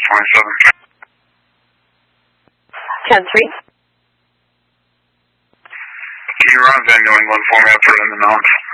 27. 10-3. Can you run Van New England for me up there in the mountains?